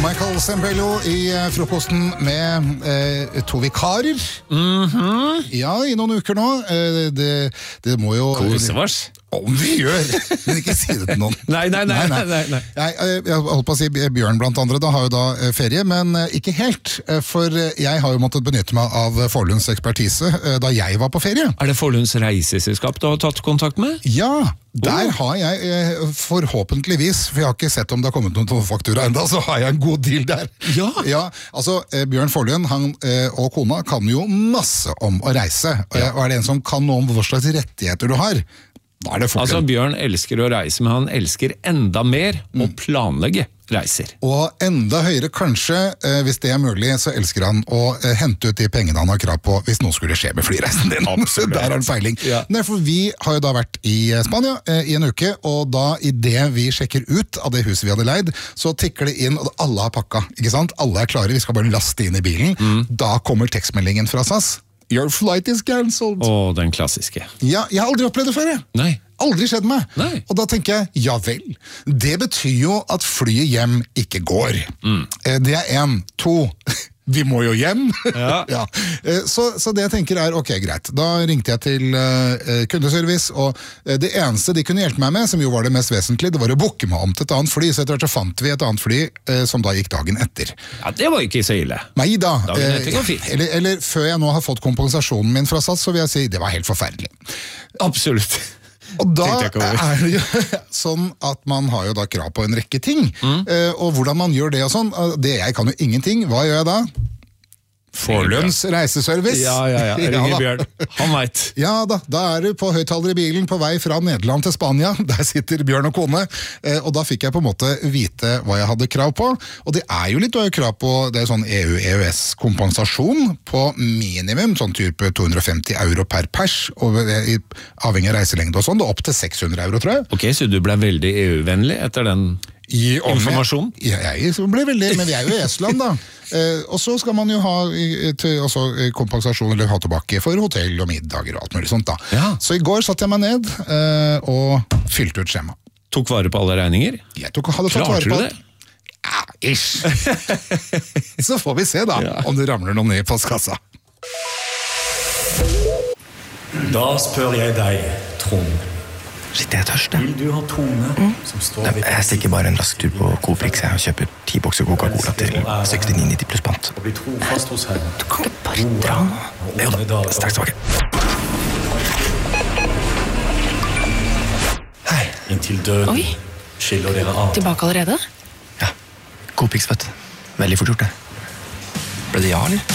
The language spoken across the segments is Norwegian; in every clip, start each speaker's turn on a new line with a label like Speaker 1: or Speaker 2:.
Speaker 1: Michael Sembello i frokosten med to vikarer. Ja, i noen uker nå. Det må jo...
Speaker 2: Kosevars.
Speaker 1: Om vi gjør, men ikke si det til noen.
Speaker 2: Nei.
Speaker 1: Jeg holdt på å si Bjørn blant andre, da har jo da ferie, men ikke helt. For jeg har jo måttet benytte meg av Forlunds ekspertise da jeg var på ferie.
Speaker 2: Er det Forlunds reiseselskap du har tatt kontakt med?
Speaker 1: Ja, der har jeg forhåpentligvis, for jeg har ikke sett om det har kommet noen faktura enda, så har jeg en god deal der.
Speaker 2: Ja,
Speaker 1: altså Bjørn Forlund, han og kona kan jo masse om å reise. Og er det en som kan noe om hva slags rettigheter du har?
Speaker 2: Altså Bjørn elsker å reise, men han elsker enda mer å planlegge reiser.
Speaker 1: Og enda høyere kanskje, hvis det er mulig, så elsker han å hente ut de pengene han har krav på hvis noe skulle skje med flyreisen din. Så der er han feiling. Ja. For vi har jo da vært i Spania i en uke, og da i det vi sjekker ut av det huset vi hadde leid, så tikker det inn, og alle har pakka, ikke sant? Alle er klare, vi skal bare laste inn i bilen. Da kommer tekstmeldingen fra SAS. Your flight is cancelled.
Speaker 2: Den klassiske.
Speaker 1: Ja, jeg har aldri opplevd det før, jeg.
Speaker 2: Nei.
Speaker 1: Aldri skjedd meg.
Speaker 2: Nei.
Speaker 1: Og da tenker jeg, ja vel. Det betyr jo at flyet hjem ikke går. Det er 1, 2... Vi må jo hjem. Ja. Så det jeg tenker er, ok, greit. Da ringte jeg til kundeservice, og det eneste de kunne hjelpe meg med, som jo var det mest vesentlige, det var å booke meg om til et annet fly, så etter hvert så fant vi et annet fly som da gikk dagen etter.
Speaker 2: Ja, det var ikke så ille.
Speaker 1: Nei da.
Speaker 2: Dagen etter går fint.
Speaker 1: Eller før jeg nå har fått kompensasjonen min fra SAS, så vil jeg si, det var helt forferdelig.
Speaker 2: Absolutt.
Speaker 1: Og da er det jo sånn at man har jo da krav på en rekke ting, og hvordan man gjør det og sånn, jeg kan jo ingenting. Hva gjør jeg da? Forlunds reiseservice.
Speaker 2: Ja, ringer Bjørn. Han vet.
Speaker 1: Ja da er du på høyttaler i bilen på vei fra Nederland til Spania. Der sitter Bjørn og kone, og da fikk jeg på en måte vite hva jeg hadde krav på. Og det er jo litt krav på, det er sånn EU-EØS-kompensasjon på minimum, sånn type 250 euro per pers, og avhengig av reiselengde og sånn, det er opp til 600 euro, tror jeg.
Speaker 2: Ok, så du ble veldig EU-vennlig etter den informasjonen?
Speaker 1: Jeg ble veldig, men vi er jo i Estland da. Og så skal man jo ha kompensasjon eller ha tilbake for hotell og middager og alt mulig sånt da.
Speaker 2: Ja.
Speaker 1: Så i går satte jeg meg ned og fylte ut skjema.
Speaker 2: Tok vare på alle regninger?
Speaker 1: Jeg hadde tatt vare på det. Ja, ish. Så får vi se da, om det ramler noe ned i postkassa.
Speaker 3: Da spør jeg deg, Trond.
Speaker 4: Shit, jeg er tørst.
Speaker 3: Vil du ha Tone som står ved...
Speaker 4: Jeg stikker bare en rask tur på Coop-Rix og kjøper 10 bokser Coca-Cola til 69,90 pluss pant.
Speaker 3: Og bli trofast hos Herren.
Speaker 4: Du kan ikke bare dra nå. Jo da, straks tilbake. Hei.
Speaker 3: Inntil døden skiller dere av.
Speaker 5: Tilbake allerede?
Speaker 4: Ja, Coop-Rix, vet du. Veldig fort gjort det. Ble det ja, eller?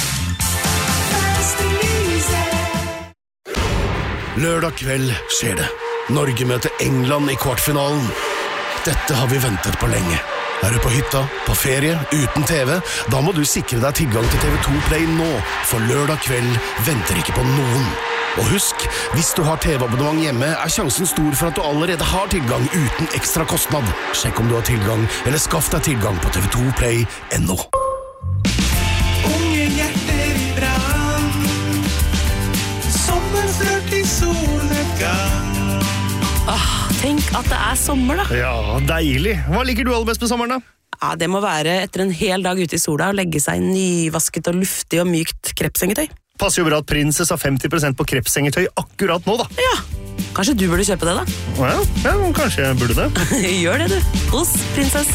Speaker 6: Lørdag kveld skjer det. Norge møter England i kvartfinalen. Dette har vi ventet på lenge. Er du på hytta, på ferie, uten TV? Da må du sikre deg tilgang til TV2 Play nå, for lørdag kveld venter ikke på noen. Og husk, hvis du har TV-abonnement hjemme, er sjansen stor for at du allerede har tilgang uten ekstra kostnad. Sjekk om du har tilgang, eller skaff deg tilgang på tv2play.no.
Speaker 7: Unge hjerter i brann, sommerflørt i solnedgang.
Speaker 5: Tenk at det er sommer da.
Speaker 8: Ja, deilig. Hva liker du aller best med sommeren da?
Speaker 5: Ja, det må være etter en hel dag ute i sola og legge seg nyvasket og luftig og mykt krepsengetøy.
Speaker 8: Passer jo bra at Princess har 50% på krepsengetøy akkurat nå da.
Speaker 5: Ja, kanskje du burde kjøpe det da?
Speaker 8: Ja, kanskje jeg burde det.
Speaker 5: Gjør det du, hos Princess.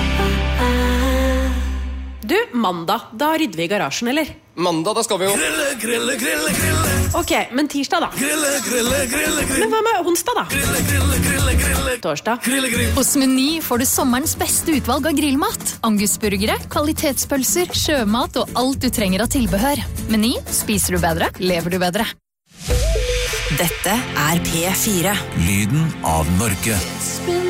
Speaker 9: Du, mandag, da rydder vi i garasjen, eller?
Speaker 10: Mandag, da skal vi jo
Speaker 9: Grille. Ok, men tirsdag da? Grille. Men hva med onsdag da? Grille. Torsdag?
Speaker 11: Hos Meny får du sommerens beste utvalg av grillmat. Angusburgere, kvalitetspølser, sjømat og alt du trenger av tilbehør. Meny, spiser du bedre, lever du bedre.
Speaker 12: Dette er P4.
Speaker 13: Lyden av Norge.